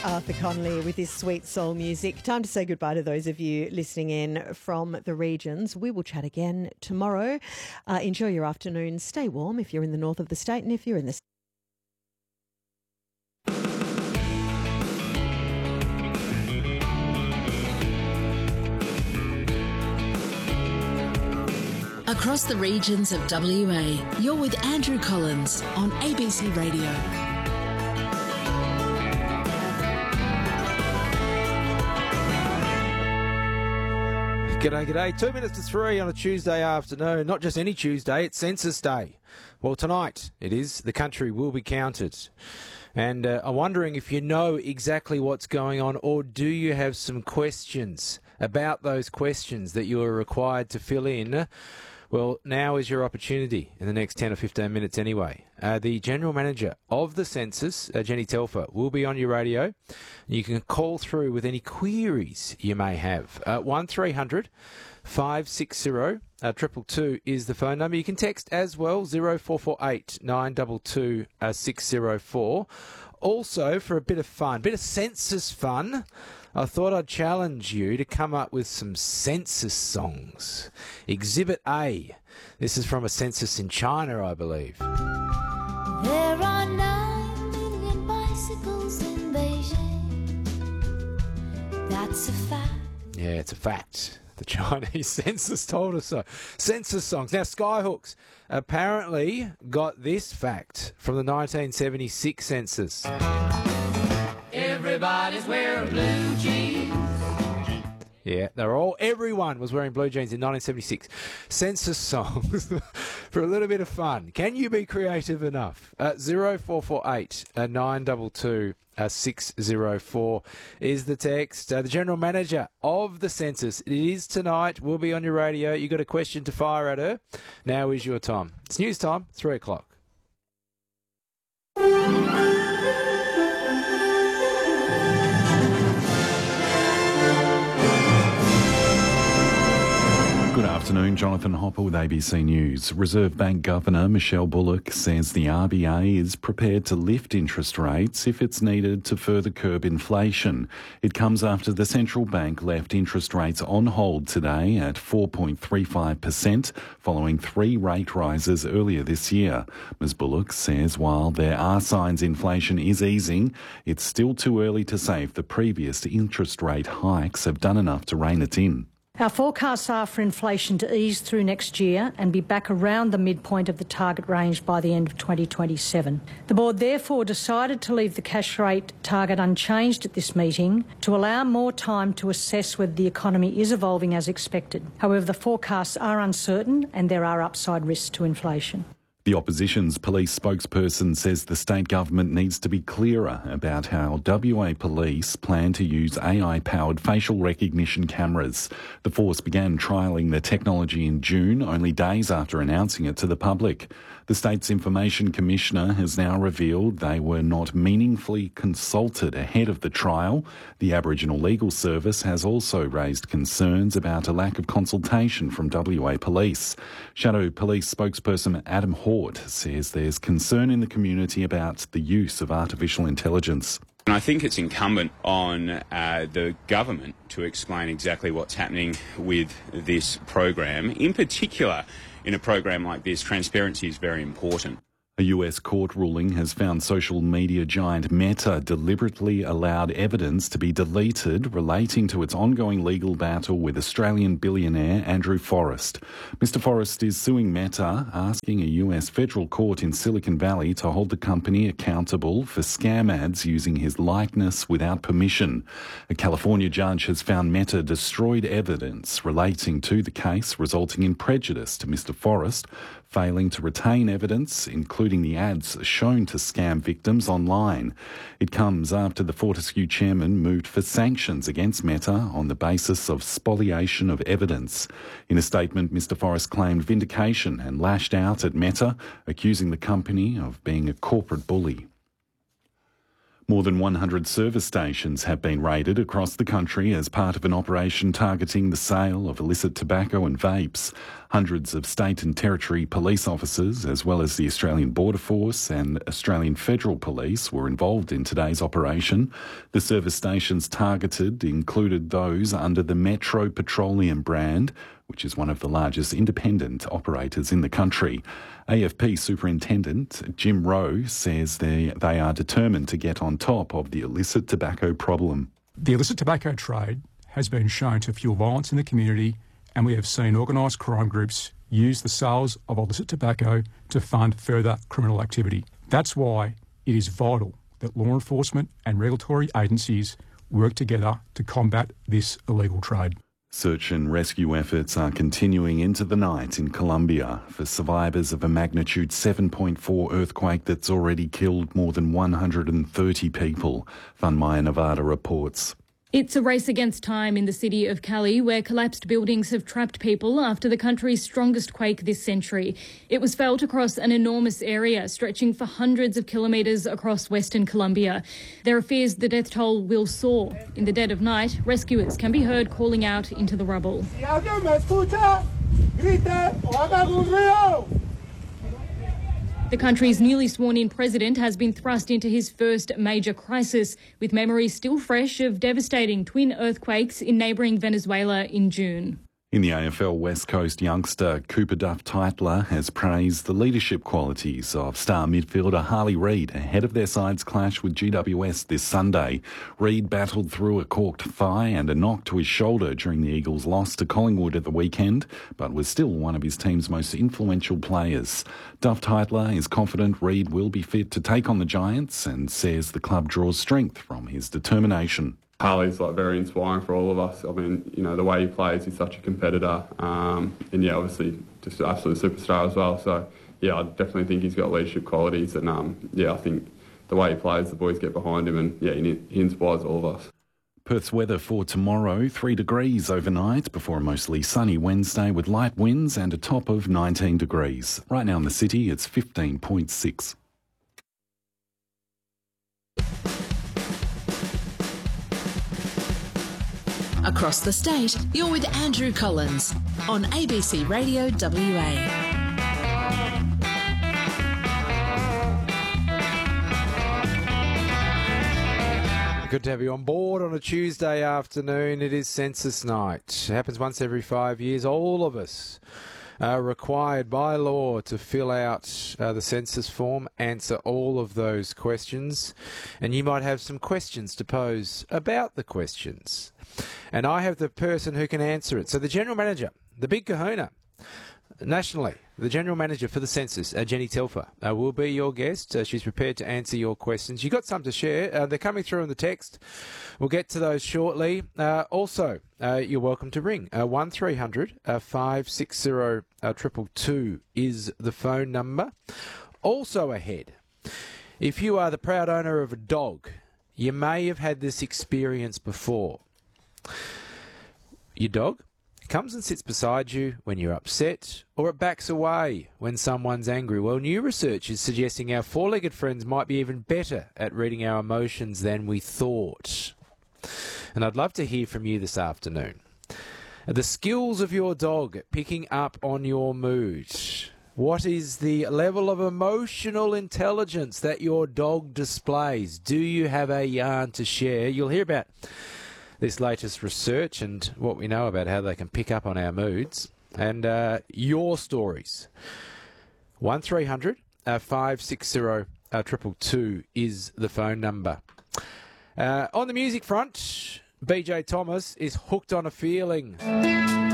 Arthur Conley with his sweet soul music. Time to say goodbye to those of you listening in from the regions. We will chat again tomorrow. Enjoy your afternoon. Stay warm if you're in the north of the state and if you're in the Across the regions of WA, you're with Andrew Collins on ABC Radio. G'day, g'day. 2 minutes to 3 on a Tuesday afternoon. Not just any Tuesday, it's Census Day. Well, tonight it is. The country will be counted. And I'm wondering if you know exactly what's going on, or do you have some questions about those questions that you are required to fill in? Well, now is your opportunity in the next 10 or 15 minutes anyway. The General Manager of the Census, Jenny Telfer, will be on your radio. You can call through with any queries you may have. 1300 560 222 is the phone number. You can text as well, 0448 922 604. Also, for a bit of fun, bit of census fun, I thought I'd challenge you to come up with some census songs. Exhibit A. This is from a census in China, I believe. There are 9 million bicycles in Beijing. That's a fact. Yeah, it's a fact. The Chinese census told us so. Census songs. Now, Skyhooks apparently got this fact from the 1976 census. Everybody's wearing blue jeans. Yeah, everyone was wearing blue jeans in 1976. Census songs for a little bit of fun. Can you be creative enough? 0448 922 604 is the text. The General Manager of the Census, it is tonight, will be on your radio. You got a question to fire at her. Now is your time. It's news time, 3 o'clock. Good afternoon, Jonathan Hopper with ABC News. Reserve Bank Governor Michelle Bullock says the RBA is prepared to lift interest rates if it's needed to further curb inflation. It comes after the central bank left interest rates on hold today at 4.35%, following 3 rate rises earlier this year. Ms Bullock says while there are signs inflation is easing, it's still too early to say if the previous interest rate hikes have done enough to rein it in. Our forecasts are for inflation to ease through next year and be back around the midpoint of the target range by the end of 2027. The board therefore decided to leave the cash rate target unchanged at this meeting to allow more time to assess whether the economy is evolving as expected. However, the forecasts are uncertain and there are upside risks to inflation. The opposition's police spokesperson says the state government needs to be clearer about how WA police plan to use AI-powered facial recognition cameras. The force began trialling the technology in June, only days after announcing it to the public. The state's Information Commissioner has now revealed they were not meaningfully consulted ahead of the trial. The Aboriginal Legal Service has also raised concerns about a lack of consultation from WA Police. Shadow Police spokesperson Adam Hort says there's concern in the community about the use of artificial intelligence. And I think it's incumbent on the government to explain exactly what's happening with this program. In particular, in a program like this, transparency is very important. A US court ruling has found social media giant Meta deliberately allowed evidence to be deleted relating to its ongoing legal battle with Australian billionaire Andrew Forrest. Mr. Forrest is suing Meta, asking a US federal court in Silicon Valley to hold the company accountable for scam ads using his likeness without permission. A California judge has found Meta destroyed evidence relating to the case, resulting in prejudice to Mr. Forrest, failing to retain evidence, including the ads shown to scam victims online. It comes after the Fortescue chairman moved for sanctions against Meta on the basis of spoliation of evidence. In a statement, Mr. Forrest claimed vindication and lashed out at Meta, accusing the company of being a corporate bully. More than 100 service stations have been raided across the country as part of an operation targeting the sale of illicit tobacco and vapes. Hundreds of state and territory police officers, as well as the Australian Border Force and Australian Federal Police, were involved in today's operation. The service stations targeted included those under the Metro Petroleum brand, which is one of the largest independent operators in the country. AFP Superintendent Jim Rowe says they are determined to get on top of the illicit tobacco problem. The illicit tobacco trade has been shown to fuel violence in the community, and we have seen organised crime groups use the sales of illicit tobacco to fund further criminal activity. That's why it is vital that law enforcement and regulatory agencies work together to combat this illegal trade. Search and rescue efforts are continuing into the night in Colombia for survivors of a magnitude 7.4 earthquake that's already killed more than 130 people, Van Maya Nevada reports. It's a race against time in the city of Cali, where collapsed buildings have trapped people after the country's strongest quake this century. It was felt across an enormous area, stretching for hundreds of kilometres across western Colombia. There are fears the death toll will soar. In the dead of night, rescuers can be heard calling out into the rubble. The country's newly sworn-in president has been thrust into his first major crisis, with memories still fresh of devastating twin earthquakes in neighbouring Venezuela in June. In the AFL, West Coast youngster Cooper Duff-Tytler has praised the leadership qualities of star midfielder Harley Reid ahead of their side's clash with GWS this Sunday. Reid battled through a corked thigh and a knock to his shoulder during the Eagles' loss to Collingwood at the weekend, but was still one of his team's most influential players. Duff-Tytler is confident Reid will be fit to take on the Giants and says the club draws strength from his determination. Harley's very inspiring for all of us. I mean, the way he plays, he's such a competitor, and obviously just an absolute superstar as well. So I definitely think he's got leadership qualities, and I think the way he plays, the boys get behind him, and he inspires all of us. Perth's weather for tomorrow, 3 degrees overnight before a mostly sunny Wednesday with light winds and a top of 19 degrees. Right now in the city, it's 15.6. Across the state, you're with Andrew Collins on ABC Radio WA. Good to have you on board on a Tuesday afternoon. It is census night. It happens once every 5 years. All of us are required by law to fill out the census form, answer all of those questions, and you might have some questions to pose about the questions. And I have the person who can answer it. So the General Manager, the big kahuna, nationally, the General Manager for the census, Jenny Telfer, will be your guest. She's prepared to answer your questions. You've got some to share. They're coming through in the text. We'll get to those shortly. Also, you're welcome to ring. 1300 560 222 is the phone number. Also ahead, if you are the proud owner of a dog, you may have had this experience before. Your dog comes and sits beside you when you're upset, or it backs away when someone's angry. Well, new research is suggesting our four-legged friends might be even better at reading our emotions than we thought. And I'd love to hear from you this afternoon. The skills of your dog at picking up on your mood. What is the level of emotional intelligence that your dog displays? Do you have a yarn to share? You'll hear about this latest research and what we know about how they can pick up on our moods and your stories. 1300 560 222 is the phone number. On the music front, BJ Thomas is Hooked on a Feeling.